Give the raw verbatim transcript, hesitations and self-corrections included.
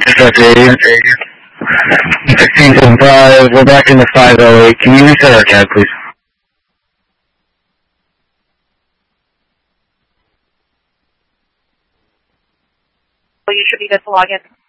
Agent. sixteen seventy-five, we're back in the five oh eight. Can you reset our cab, please? You should be good to log in.